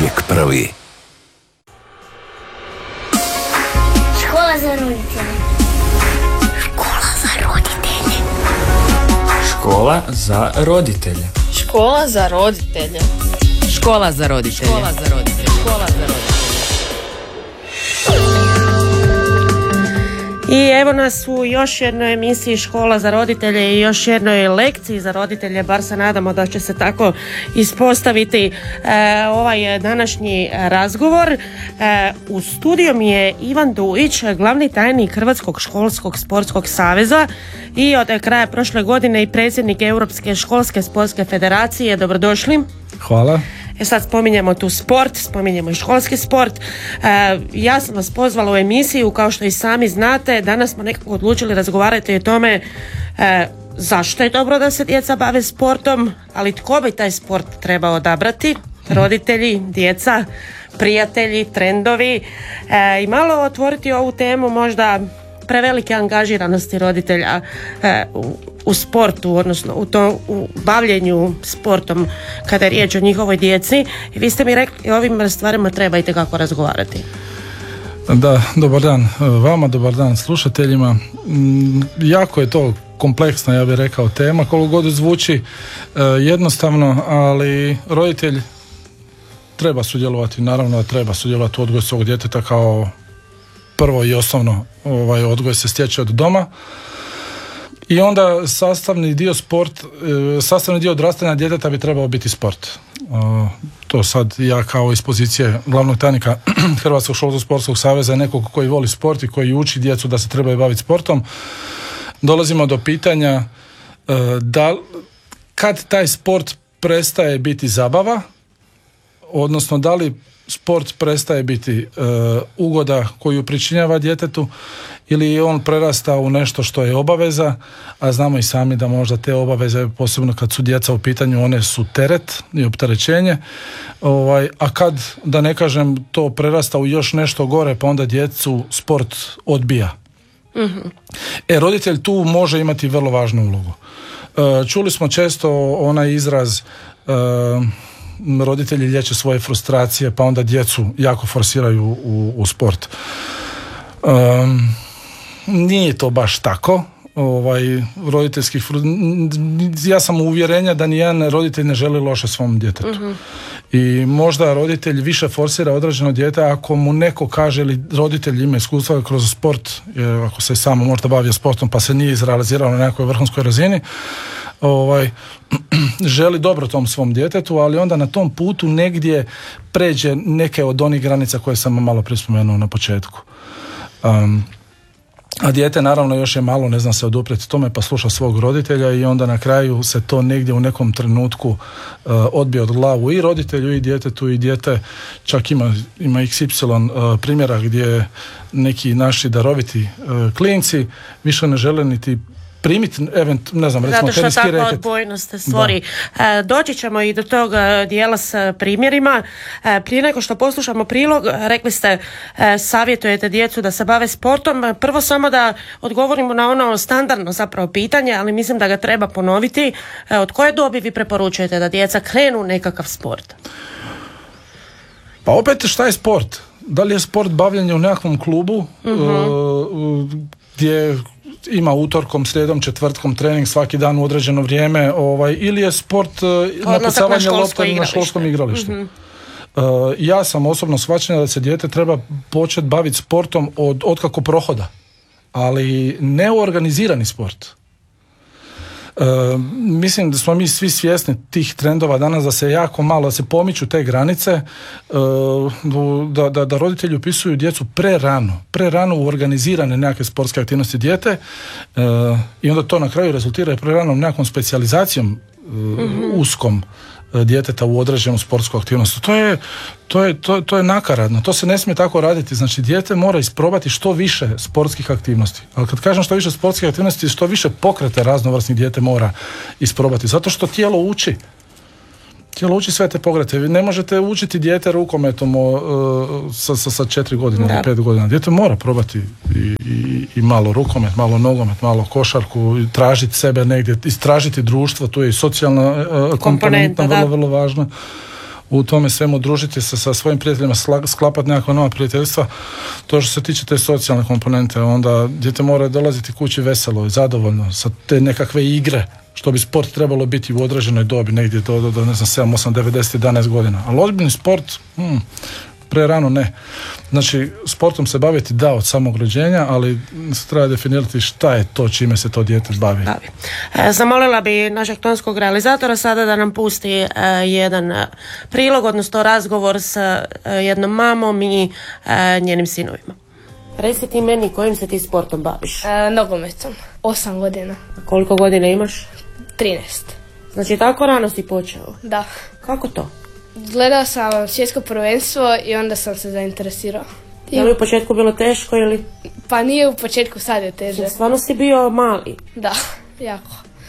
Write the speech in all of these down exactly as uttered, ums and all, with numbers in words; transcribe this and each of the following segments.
Uvijek prvi. Škola za roditelje. Škola za roditelje. Škola za roditelje. Škola za roditelje. Škola za roditelje. Škola za roditelje. Škola za roditelje. I evo nas u još jednoj emisiji Škola za roditelje i još jednoj lekciji za roditelje, bar se nadamo da će se tako ispostaviti e, ovaj današnji razgovor. E, u studiju mi je Ivan Dujić, glavni tajnik Hrvatskog školskog sportskog saveza i od kraja prošle godine i predsjednik Europske školske sportske federacije. Dobrodošli. Hvala. E sad spominjemo tu sport, spominjemo i školski sport. E, ja sam vas pozvala u emisiju, kao što i sami znate, danas smo nekako odlučili razgovarati o tome e, zašto je dobro da se djeca bave sportom, ali tko bi taj sport trebao odabrati? Roditelji, djeca, prijatelji, trendovi e, i malo otvoriti ovu temu možda prevelike angažiranosti roditelja e, u, u sportu, odnosno u, to, u bavljenju sportom kada je riječ o njihovoj djeci. I vi ste mi rekli o ovim stvarima treba itekako razgovarati. Da, dobar dan vama, dobar dan slušateljima. Jako je to kompleksna, ja bih rekao, tema, koliko god zvuči e, jednostavno, ali roditelj treba sudjelovati, naravno da treba sudjelovati u odgoju svog djeteta, kao prvo i osnovno ovaj odgoj se stječe od doma. I onda sastavni dio sport, sastavni dio odrastanja djeteta bi trebao biti sport. To sad ja kao iz pozicije glavnog tajnika Hrvatskog školskog sportskog saveza, nekog koji voli sport i koji uči djecu da se trebaju baviti sportom, dolazimo do pitanja da kad taj sport prestaje biti zabava, odnosno da li sport prestaje biti uh, ugoda koju pričinjava djetetu ili on prerasta u nešto što je obaveza, a znamo i sami da možda te obaveze, posebno kad su djeca u pitanju, one su teret i opterećenje, ovaj, a kad, da ne kažem, to prerasta u još nešto gore, pa onda djecu sport odbija. Mm-hmm. E, roditelj tu može imati vrlo važnu ulogu. Uh, čuli smo često onaj izraz uh, roditelji liječe svoje frustracije, pa onda djecu jako forsiraju u, u sport. Um, nije to baš tako. Ovaj, roditeljskih fru... ja sam uvjerenja da nijedan roditelj ne želi loše svom djetetu. Uh-huh. I možda roditelj više forsira određeno dijete ako mu neko kaže, ili roditelj ima iskustva kroz sport, ako se samo možda bavio sportom pa se nije izrealizirao na nekoj vrhunskoj razini, ovaj, želi dobro tom svom djetetu, ali onda na tom putu negdje pređe neke od onih granica koje sam malo prije spomenuo na početku. Um, a dijete naravno još je malo, ne zna se oduprijeti tome, pa sluša svog roditelja i onda na kraju se to negdje u nekom trenutku uh, odbije od glavu i roditelju i djetetu, i dijete čak ima, ima iks ipsilon uh, primjera gdje neki naši daroviti uh, klinci više ne žele niti primiti, event, ne znam, recimo teniski reket. Zato što takva odbojnost se stvori. Da. Doći ćemo i do tog dijela s primjerima. Prije nego što poslušamo prilog, rekli ste, savjetujete djecu da se bave sportom. Prvo samo da odgovorimo na ono standardno zapravo pitanje, ali mislim da ga treba ponoviti. Od koje dobi vi preporučujete da djeca krenu u nekakav sport? Pa opet, šta je sport? Da li je sport bavljenje u nekakvom klubu, uh-huh. uh, gdje ima utorkom, srijedom, četvrtkom trening svaki dan u određeno vrijeme, ovaj, ili je sport uh, napucavanje lopte na školskom igralištu. Mm-hmm. Uh, ja sam osobno shvaćen da se dijete treba početi baviti sportom od, od kako prohoda, ali ne organizirani sport. Uh, mislim da smo mi svi svjesni tih trendova danas, da se jako malo, da se pomiču te granice, uh, da, da, da roditelji upisuju djecu prerano, prerano u organizirane nekakve sportske aktivnosti dijete, uh, i onda to na kraju rezultira preranom nekakvom specijalizacijom uh, mm-hmm. uskom djeteta u određenu sportsku aktivnost. To je, to je, to, to je nakaradno. To se ne smije tako raditi. Znači, dijete mora isprobati što više sportskih aktivnosti. Ali kad kažem što više sportskih aktivnosti, što više pokreta raznovrsnih dijete mora isprobati. Zato što tijelo uči. Tijelo uči sve te pokrete. Vi ne možete učiti dijete rukometom uh, sa, sa, sa četiri godine ili pet godina. Dijete mora probati i, i, i malo rukomet, malo nogomet, malo košarku, tražiti sebe negdje, istražiti društvo, tu je i socijalna uh, komponenta vrlo, vrlo važna u tome svemu, družiti se sa svojim prijateljima, sla- sklapati nekakva nova prijateljstva. To što se tiče te socijalne komponente, onda dijete mora dolaziti kući veselo i zadovoljno sa te nekakve igre, što bi sport trebalo biti u određenoj dobi, negdje do, do, do ne znam, sedam, osam, devet, deset, jedanaest godina. Ali ozbiljni sport, hmm, prerano ne. Znači, sportom se baviti da od samog rođenja, ali se treba definirati šta je to čime se to dijete bavi. bavi. E, zamolila bi našeg tonskog realizatora sada da nam pusti e, jedan e, prilog, odnosno razgovor sa e, jednom mamom i e, njenim sinovima. Reci ti meni kojim se ti sportom baviš? E, nogometom. Osam godina. Koliko godina imaš? Trinaest. Znači, tako rano si počeo. Da. Kako to? Gledao sam svjetsko prvenstvo i onda sam se zainteresirao. Je li u početku bilo teško ili? Pa nije u početku, sad je teže. Stvarno si bio mali. Da, jako.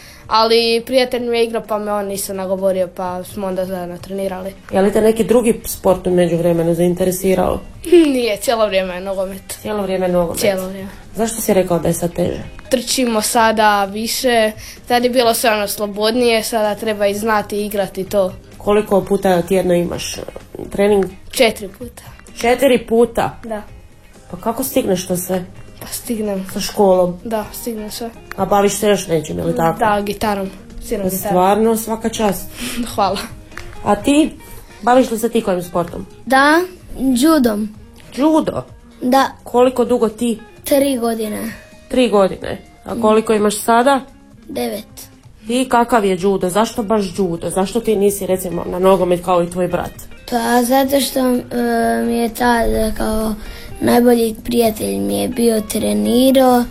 Ali prijatelj mi je igrao pa me on nisam nagovorio pa smo onda zajedno trenirali. Je li te neki drugi sport u međuvremenu zainteresirao? Nije, cijelo vrijeme je nogomet. Cijelo vrijeme nogomet? Cijelo vrijeme. Zašto si rekao da je sad teže? Trčimo sada više, tad je bilo sve ono slobodnije, sada treba i znati i igrati to. Koliko puta tjedno imaš trening? Četiri puta. Četiri puta? Da. Pa kako stigneš to sve? Pa stignem. Sa školom? Da, stignem sve. A baviš se još nečim, ili tako? Da, gitarom. Sviram gitarom. Stvarno, svaka čast. Hvala. A ti, baviš li se ti kojim sportom? Da, judom. Judo? Da, Koliko dugo ti? tri godine. Tri godine. A koliko imaš sada? Devet. I kakav je judo? Zašto baš judo? Zašto ti nisi, recimo, na nogomet kao i tvoj brat? Pa zato što e, mi je tad kao najbolji prijatelj mi je bio trenirao,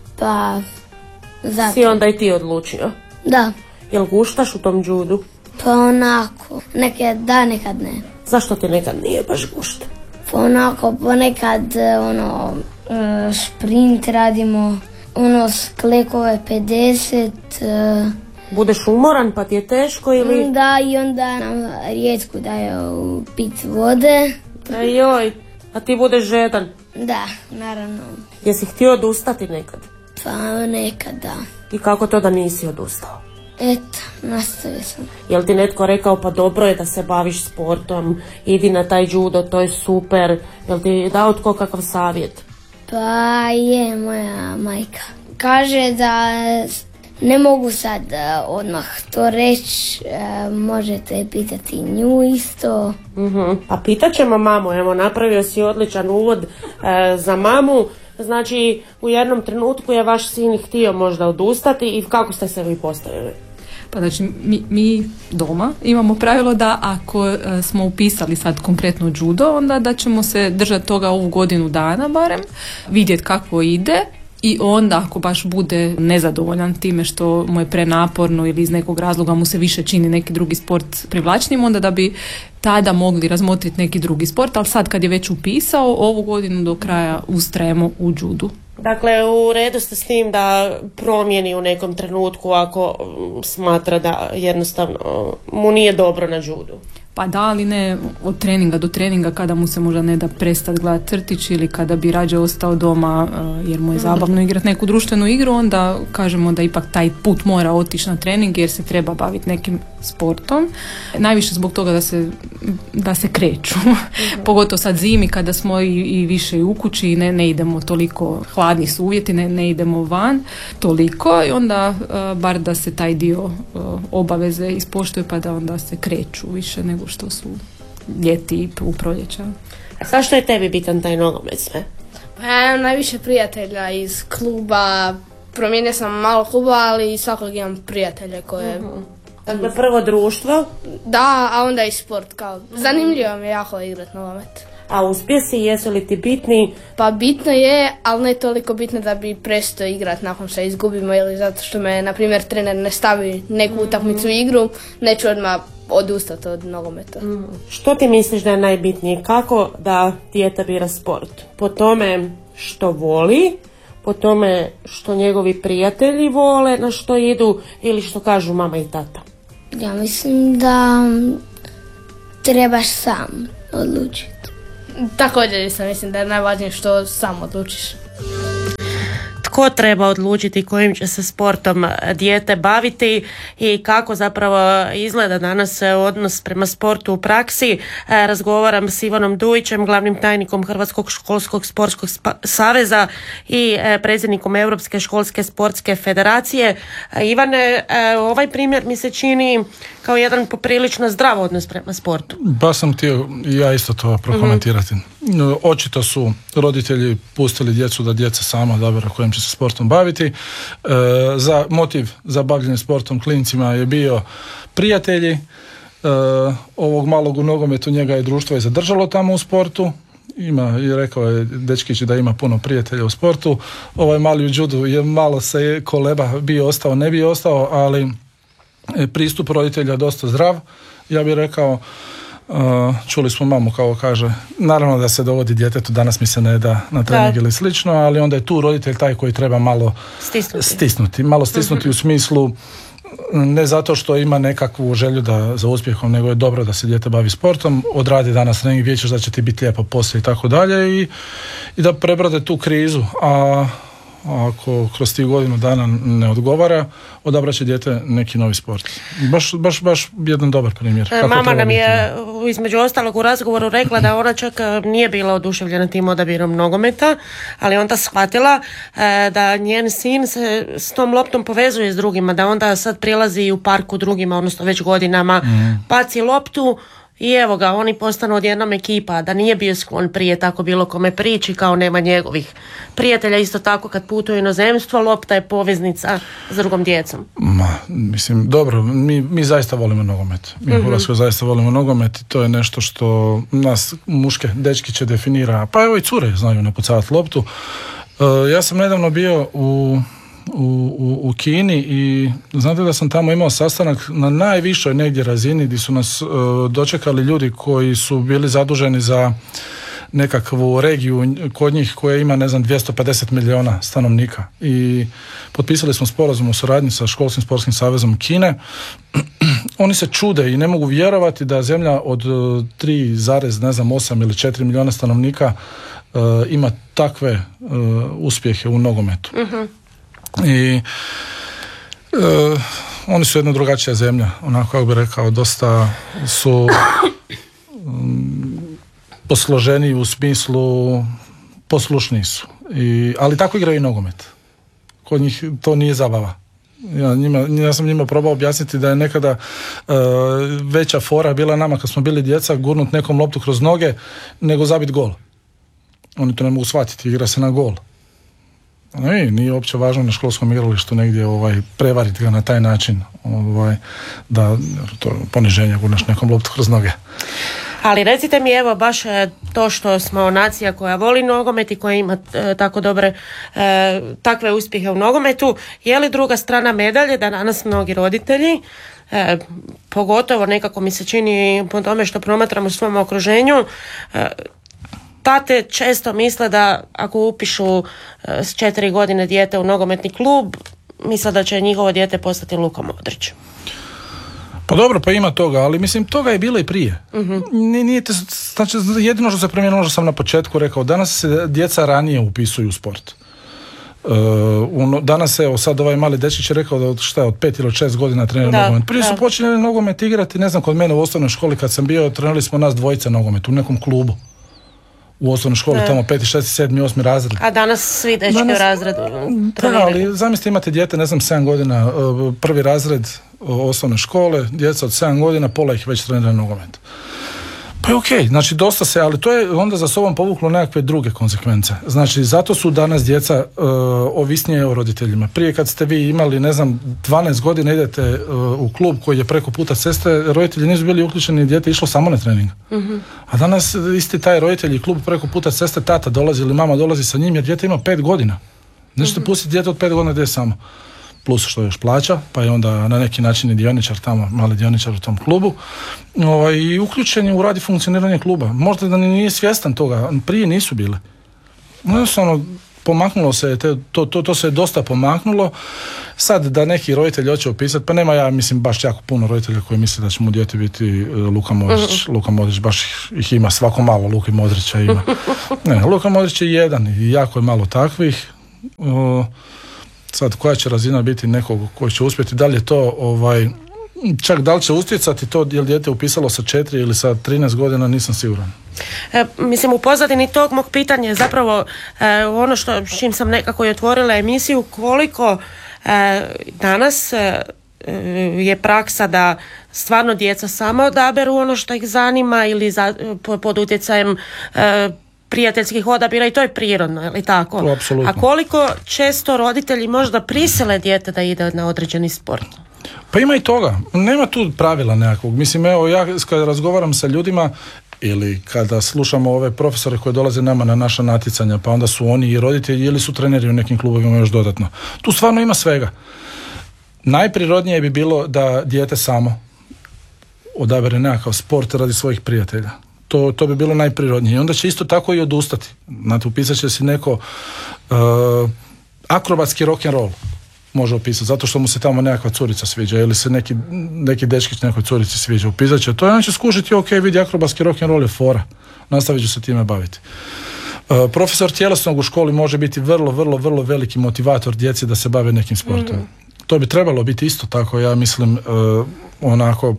pa zato. Si onda i ti odlučio? Da, Jel guštaš u tom judu? pa onako. Nekad da, nekad ne. Zašto ti nekad nije baš gušta? Pa onako, ponekad e, ono, e, sprint radimo, ono sklekove pedeset, e, Budeš umoran pa ti je teško ili? da i onda nam rijetko daju pit vode. E, joj, a ti budeš žedan. Da, naravno. Jesi htio odustati nekad? Pa nekad da. I kako to da nisi odustao? Eto, nastavio sam. Jel ti netko rekao pa dobro je da se baviš sportom, idi na taj judo, to je super. Jel ti dao tko kakav savjet? Pa je moja majka. Kaže da ne mogu sad uh, odmah to reći, uh, možete pitati nju isto. Uh-huh. A pitat ćemo mamu, evo napravio si odličan uvod e, za mamu. Znači u jednom trenutku je vaš sin htio možda odustati i kako ste se vi postavili? Pa znači mi, mi doma imamo pravilo da ako e, smo upisali sad konkretno judo, onda da ćemo se držati toga ovu godinu dana barem, vidjeti kako ide. I onda ako baš bude nezadovoljan time što mu je prenaporno ili iz nekog razloga mu se više čini neki drugi sport privlačnim, onda da bi tada mogli razmotriti neki drugi sport, ali sad kad je već upisao, ovu godinu do kraja ustrajemo u judu. Dakle, u redu ste s tim da promijeni u nekom trenutku ako mm, smatra da jednostavno mu nije dobro na judu. Pa da, ali ne od treninga do treninga kada mu se možda ne da prestati gledati crtić ili kada bi rađe ostao doma uh, jer mu je zabavno igrati neku društvenu igru, onda kažemo da ipak taj put mora otići na trening jer se treba baviti nekim sportom. Najviše zbog toga da se, da se kreću. Pogotovo sad zimi kada smo i, i više i u kući i ne, ne idemo toliko, hladni su uvjeti, ne, ne idemo van toliko i onda uh, bar da se taj dio uh, obaveze ispoštuje pa da onda se kreću više nego što su ljeti i u proljeća. A zašto je tebi bitan taj nogomet sve? Pa ja imam najviše prijatelja iz kluba, promijenio sam malo kluba, ali svakog imam prijatelje koje... Uh-huh. Dakle, prvo društvo? Da, a onda i sport, kao zanimljivo mi je jako igrati nogomet. A uspjesi, jesu li ti bitni? Pa bitno je, ali ne toliko bitno da bi prestao igrati nakon što izgubimo ili zato što me, na primjer, trener ne stavi neku utakmicu u igru, neću odmah odustati od nogometa. Mm. Što ti misliš da je najbitnije? Kako da dijete bira sport? Po tome što voli, po tome što njegovi prijatelji vole, na što idu ili što kažu mama i tata? Ja mislim da trebaš sam odlučiti. Također sam mislim da je najvažnije što sam odlučiš. tko treba odlučiti kojim će se sportom dijete baviti i kako zapravo izgleda danas odnos prema sportu u praksi. Razgovaram s Ivanom Dujićem, glavnim tajnikom Hrvatskog školskog sportskog saveza i predsjednikom Europske školske sportske federacije. Ivane, ovaj primjer mi se čini kao jedan poprilično zdrav odnos prema sportu. Pa sam htio ja isto to prokomentirati. Mm-hmm. Očito su roditelji pustili djecu da djeca sama odabira kojim će se sportom baviti. E, za motiv za bavljenje sportom klincima je bio prijatelji. E, ovog malog u nogometu njega je društvo je zadržalo tamo u sportu. Ima, i rekao je dečkić da ima puno prijatelja u sportu. Ovaj mali u judu je malo se koleba bio ostao, ne bi ostao, ali pristup roditelja dosta zdrav. Ja bih rekao, uh, čuli smo mamu kao kaže, naravno da se dovodi djetetu, danas mi se ne da na trening ili slično, ali onda je tu roditelj taj koji treba malo stisnuti, stisnuti malo stisnuti uh-huh. u smislu ne zato što ima nekakvu želju da, za uspjehom, nego je dobro da se dijete bavi sportom, odradi danas trening, vidjet ćeš da će ti biti lijepo poslije i tako dalje i, i da prebrode tu krizu, a ako kroz tih godinu dana ne odgovara, odabrat će dijete neki novi sport. Baš, baš, baš jedan dobar primjer. Kako Mama nam je između ostalog u razgovoru rekla da ona čak nije bila oduševljena tim odabirom nogometa, ali onda shvatila da njen sin se s tom loptom povezuje s drugima, da onda sad prilazi u parku drugima, odnosno već godinama, mm. baci loptu i evo ga, oni postanu odjednom ekipa, da nije bio sklon prije tako bilo kome priči kao nema njegovih prijatelja. Isto tako kad putuje u inozemstvo, lopta je poveznica s drugom djecom. Ma, mislim, dobro, mi, mi zaista volimo nogomet. Mi mm-hmm. u Hrvatskoj zaista volimo nogomet i to je nešto što nas muške dečkiće definira, pa evo i cure znaju napucavati loptu. Uh, ja sam nedavno bio u U, u, u Kini i znate da sam tamo imao sastanak na najvišoj negdje razini gdje su nas uh, dočekali ljudi koji su bili zaduženi za nekakvu regiju kod njih koja ima ne znam dvjesto pedeset milijuna stanovnika i potpisali smo sporazum o suradnji sa školskim sportskim savezom Kine. Oni se čude i ne mogu vjerovati da zemlja od tri zarez osam ili četiri milijuna stanovnika uh, ima takve uh, uspjehe u nogometu. Uh-huh. I e, oni su jedna drugačija zemlja, onako kako bih rekao, dosta su um, posloženi u smislu poslušniji su, I, ali tako igraju i nogomet. Kod njih to nije zabava. Ja, njima, ja sam njima probao objasniti da je nekada e, veća fora bila nama kad smo bili djeca gurnut nekom loptu kroz noge nego zabit gol. Oni to ne mogu shvatiti, igra se na gol. Ne, nije uopće važno na školskom igralištu negdje ovaj, prevariti ga na taj način, ovaj, da to poniženje gurnaš nekom loptu kroz noge. Ali recite mi, evo, baš to što smo nacija koja voli nogomet i koja ima e, tako dobre e, takve uspjehe u nogometu, je li druga strana medalje da danas mnogi roditelji, e, pogotovo nekako mi se čini po tome što promatramo u svom okruženju, e, tate često misle da ako upišu e, s četiri godine dijete u nogometni klub, misle da će njihovo dijete postati Luka Modrić. Pa dobro, pa ima toga, ali mislim toga je bilo i prije. Uh-huh. Nije, nije te, znači, jedino što se promijenilo, što sam na početku rekao, danas se djeca ranije upisuju u sport. Uh, uno, danas evo sad ovaj mali dečkić je rekao da od, šta, od pet ili od šest godina trenira nogomet. Prije da. su počeli nogomet igrati, ne znam, kod mene u osnovnoj školi kad sam bio, trenirali smo nas dvojica nogomet u nekom klubu. U osnovnoj školi, ne. tamo peti, šesti, sedmi, osmi razred. A danas svi dečki danas, u razredu treniraju. Da, ali zamislite imate dijete, ne znam, sedam godina, prvi razred osnovne škole, djeca od sedam godina, pola ih već trenira nogomet. Pa je okej, okay. Znači dosta se, ali to je onda za sobom povuklo nekakve druge konsekvence. Znači zato su danas djeca uh, ovisnije o roditeljima. Prije kad ste vi imali, ne znam, dvanaest godina idete uh, u klub koji je preko puta ceste, roditelji nisu bili uključeni, dijete išlo samo na trening. Uh-huh. A danas isti taj roditelj i klub preko puta ceste, tata dolazi ili mama dolazi sa njim jer dijete ima pet godina. Nećete uh-huh. pustiti dijete od pet godina gdje je samo. Plus što još plaća, pa je onda na neki način i dioničar tamo, mali dioničar u tom klubu, ovaj, i uključen je u radi funkcioniranje kluba. Možda da nije svjestan toga, prije nisu bile. Jednostavno, pomaknulo se, te, to, to, to se je dosta pomaknulo. Sad da neki roditelj hoće opisati, pa nema ja, mislim, baš jako puno roditelja koji misle da će mu dijete biti Luka Modrić. Uh-huh. Luka Modrić, baš ih ima svako malo, Luka Modrića ima. Ne, Luka Modrić je jedan i jako je malo takvih. Uh, sad koja će razina biti nekog koji će uspjeti, da li je to ovaj, čak da li će utjecati to je li dijete upisalo sa četiri ili sa trinaest godina, nisam siguran. E, mislim, u pozadini tog mog pitanja je zapravo e, ono što čim sam nekako i otvorila emisiju, koliko e, danas e, je praksa da stvarno djeca samo odaberu ono što ih zanima ili za, pod utjecajem e, prijateljskih odabira, i to je prirodno, je li tako? Apsolutno. A koliko često roditelji možda prisile dijete da ide na određeni sport? Pa ima i toga. Nema tu pravila nekakvog. Mislim, evo, ja kada razgovaram sa ljudima ili kada slušamo ove profesore koji dolaze nama na naša natjecanja, pa onda su oni i roditelji ili su treneri u nekim klubovima još dodatno. Tu stvarno ima svega. Najprirodnije bi bilo da dijete samo odabere nekakav sport radi svojih prijatelja. To, to bi bilo najprirodnije. I onda će isto tako i odustati. Znate, upisat će si neko uh, akrobatski rock'n'roll može upisati, zato što mu se tamo nekakva curica sviđa ili se neki, neki dečkić nekoj curici sviđa. Upisat će to i on će skužiti, ok, vidi, akrobatski rock'n'roll je fora. Nastavit ću se time baviti. Uh, profesor tjelesnog u školi može biti vrlo, vrlo, vrlo veliki motivator djeci da se bave nekim sportom. Mm. To bi trebalo biti isto tako, ja mislim, uh, onako...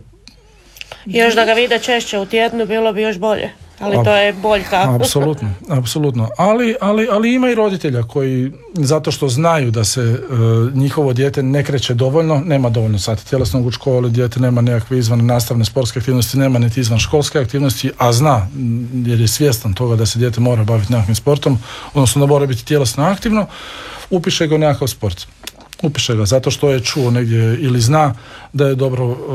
Još da ga vide češće u tjednu bilo bi još bolje, ali to je boljka. Apsolutno, apsolutno. Ali, ali, ali ima i roditelja koji, zato što znaju da se uh, njihovo dijete ne kreće dovoljno, nema dovoljno sati tjelesnog u školi, dijete nema nekakve izvan nastavne sportske aktivnosti, nema niti izvan školske aktivnosti, a zna, jer je svjestan toga da se dijete mora baviti nekakvim sportom, odnosno da mora biti tjelesno aktivno, upiše ga u nekakav sport. Upiše ga zato što je čuo negdje ili zna da je dobro uh,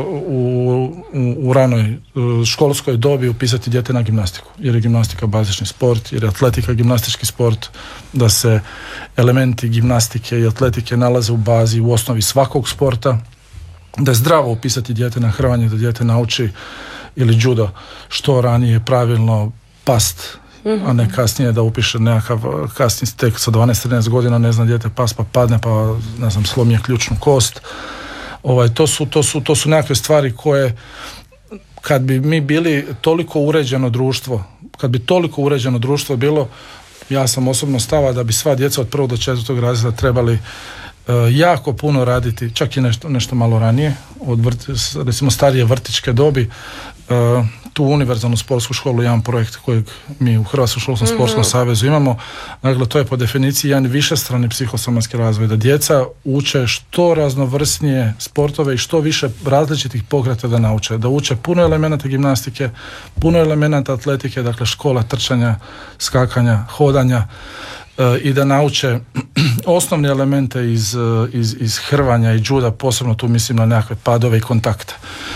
u, u, u ranoj uh, školskoj dobi upisati dijete na gimnastiku, jer je gimnastika bazični sport, jer je atletika gimnastički sport, da se elementi gimnastike i atletike nalaze u bazi, u osnovi svakog sporta, da je zdravo upisati dijete na hrvanje, da dijete nauči ili judo što ranije pravilno past, a ne kasnije da upiše nekakav kasni tek sa dvanaest trinaest godina, ne zna dijete pas pa padne pa ne znam slomije ključnu kost. Ovaj, to su, to su, to su nekakve stvari koje kad bi mi bili toliko uređeno društvo, kad bi toliko uređeno društvo bilo, ja sam osobno stava da bi sva djeca od prvog do četvrtog razreda trebali uh, jako puno raditi, čak i nešto, nešto malo ranije, od vrt, recimo starije vrtićke dobi, uh, tu univerzalnu sportsku školu, jedan projekt kojeg mi u Hrvatskom školskom sportskom mm-hmm. savezu imamo. Dakle, to je po definiciji jedan višestrani psihosomatski razvoj, da djeca uče što raznovrsnije sportove i što više različitih pokreta da nauče. Da uče puno elemenata gimnastike, puno elemenata atletike, dakle škola trčanja, skakanja, hodanja, e, i da nauče osnovne elemente iz, iz, iz hrvanja i juda, posebno tu mislim na nekakve padove i kontakte.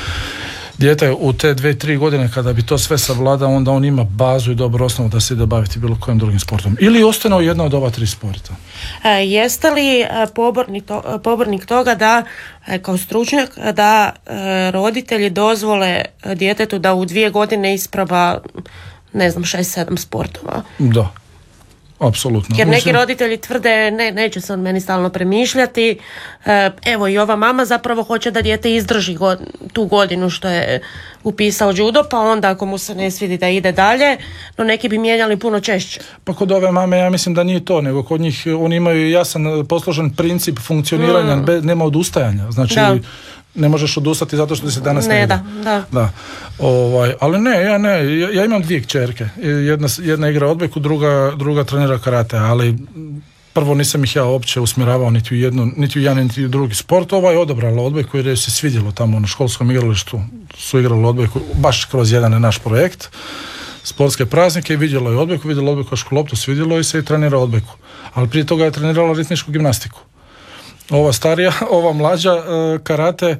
Dijete u te dve, tri godine kada bi to sve savlada, onda on ima bazu i dobru osnovu da se ide baviti bilo kojim drugim sportom. Ili ostane u jedno od ova tri sporta. E, jeste li pobornik, to, pobornik toga da, kao stručnjak, da e, roditelji dozvole djetetu da u dvije godine isproba, ne znam, šest, sedam sportova? Da. Apsolutno. Jer neki roditelji tvrde ne, neće se on meni stalno premišljati, e, evo i ova mama zapravo hoće da dijete izdrži god, tu godinu što je upisao judo, pa onda ako mu se ne svidi da ide dalje, no neki bi mijenjali puno češće. Pa kod ove mame ja mislim da nije to, nego kod njih oni imaju jasan posložen princip funkcioniranja, mm. bez, nema odustajanja, znači da. Ne možeš odustati zato što se danas ne, ne ide. Da, da. Da. Ovaj, ali ne, ja ne, ja, ja imam dvije kćerke. Jedna, jedna igra odbojku, druga, druga trenira karate, ali prvo nisam ih ja uopće usmjeravao niti u jednu, niti u jedan, niti u drugi sport. Ovaj je odabrala odbojku jer je se svidjelo tamo na školskom igralištu, su igrali odbojku baš kroz jedan naš projekt, sportske praznike, i vidjelo je odbojku, vidjelo odbojkašku loptu, svidjelo i se i trenira odbojku. Ali prije toga je trenirala ritmičku gimnastiku. Ova starija, ova mlađa uh, karate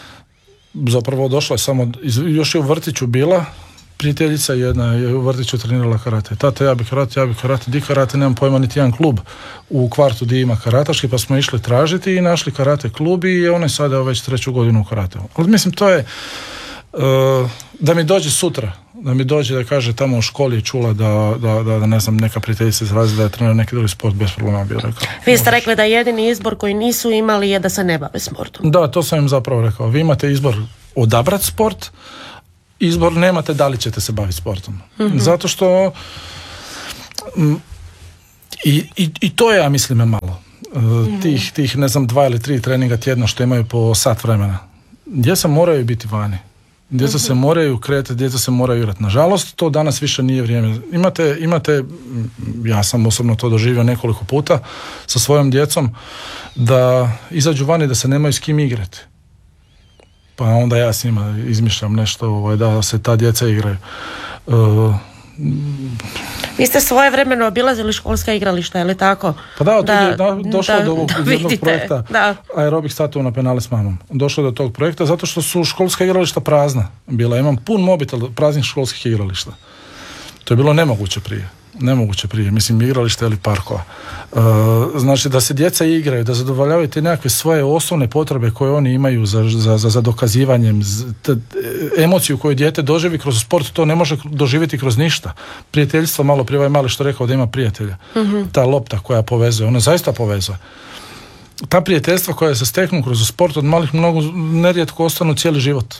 zapravo došla je samo, još je u vrtiću bila, prijateljica jedna je u vrtiću trenirala karate. Tata, ja bi karate, ja bi karate, di karate, nemam pojma niti jedan klub u kvartu di ima karataški, pa smo išli tražiti i našli karate klub i on je sada već treću godinu u karateu. Ali mislim, to je uh, da mi dođe sutra, da mi dođe da kaže tamo u školi je čula da, da, da, da ne znam, neka prijateljica izrazi da je trenirao neki drugi sport, bez problema bi rekao. Vi ste rekli da jedini izbor koji nisu imali je da se ne bave sportom. Da, to sam im zapravo rekao. Vi imate izbor odabrati sport, izbor nemate da li ćete se baviti sportom. Mm-hmm. Zato što m, I, i, i to je, ja mislim, je malo. Uh, tih, tih, ne znam, dva ili tri treninga tjedno što imaju po sat vremena. Djeca moraju biti vani. Djeca se moraju kretati, djeca se moraju igrati. Nažalost, to danas više nije vrijeme. Imate, imate, ja sam osobno to doživio nekoliko puta sa svojom djecom, da izađu vani da se nemaju s kim igrati. Pa onda ja s njima izmišljam nešto ovaj, da se ta djeca igraju. Uh, Vi ste svoje vremeno obilazili školska igrališta, je li tako? Pa da, da, je da, došlo da, do ovog da jednog projekta da. Aerobik statova na penale s mamom. Došlo do tog projekta zato što su školska igrališta prazna bila. Imam pun mobitel praznih školskih igrališta. To je bilo nemoguće prije. Nemoguće prije, mislim, igrališta ili parkova. E, znači da se djeca igraju, da zadovoljavaju te nekakve svoje osnovne potrebe koje oni imaju za, za, za, za dokazivanjem, te, emociju koju dijete doživi kroz sport, to ne može doživjeti kroz ništa. Prijateljstvo, malo prije ovaj mali što rekao da ima prijatelja. Mm-hmm. Ta lopta koja povezuje, ona zaista povezuje. Ta prijateljstva koja se steknu kroz sport od malih mnogo nerijetko ostanu cijeli život.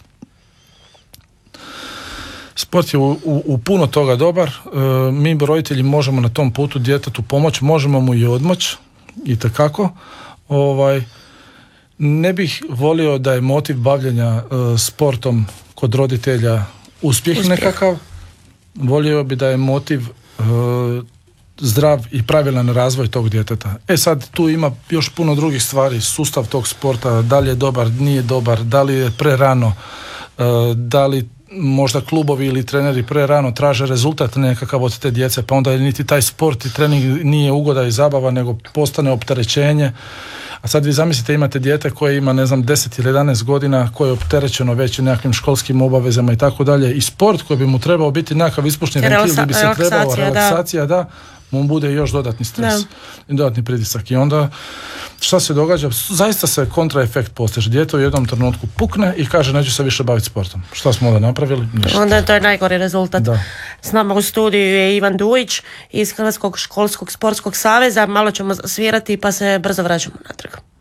Sport je u, u, u puno toga dobar. E, mi roditelji možemo na tom putu djetetu pomoći, možemo mu i odmoć i takako. Ovaj, ne bih volio da je motiv bavljenja e, sportom kod roditelja uspjeh, uspjeh nekakav. Volio bi da je motiv e, zdrav i pravilan razvoj tog djeteta. E sad tu ima još puno drugih stvari, sustav tog sporta, da li je dobar, nije dobar, da li je prerano, e, da li možda klubovi ili treneri pre rano traže rezultat nekakav od te djece, pa onda niti taj sport i trening nije ugoda i zabava, nego postane opterećenje. A sad vi zamislite, imate dijete koje ima, ne znam, deset ili jedanaest godina, koje je opterećeno već nekakvim školskim obavezama i tako dalje, i sport koji bi mu trebao biti nekakav ispušni ventil, gdje bi se trebao relaksacija, da, mu bude još dodatni stres i dodatni pritisak. I onda šta se događa? Zaista se kontraefekt postiže. Dijete u jednom trenutku pukne i kaže neću se više baviti sportom. Šta smo onda napravili? Ništa. Onda to je najgori rezultat. Da. S nama u studiju je Ivan Dujić iz Hrvatskog školskog sportskog saveza. Malo ćemo svirati pa se brzo vraćamo natrag.